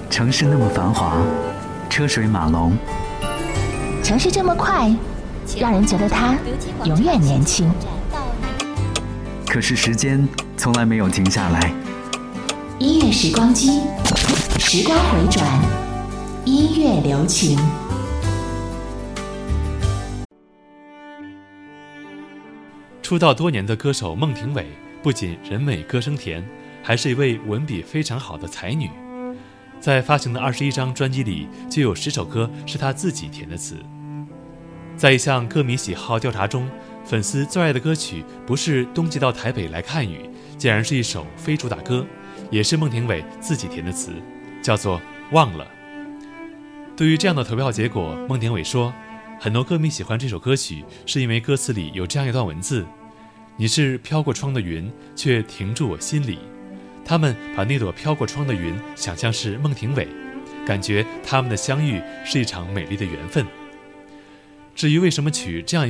城市那么繁华，车水马龙， 城市这么快，让人觉得它永远年轻。 可是时间从来没有停下来。 音乐时光机，时光回转，音乐留情。 出道多年的歌手孟庭苇，不仅人美歌声甜，还是一位文笔非常好的才女。在发行的21张专辑里，就有10首歌是她自己填的词。在一项歌迷喜好调查中，粉丝最爱的歌曲不是《冬季到台北来看雨》，竟然是一首非主打歌，也是孟庭苇自己填的词，叫做《忘了》。对于这样的投票结果，孟庭苇说，很多歌迷喜欢这首歌曲，是因为歌词里有这样一段文字：你是飘过窗的云，却停住我心里。他们把那朵飘过窗的云想象是孟庭苇，感觉他们的相遇是一场美丽的缘分。至于为什么取这样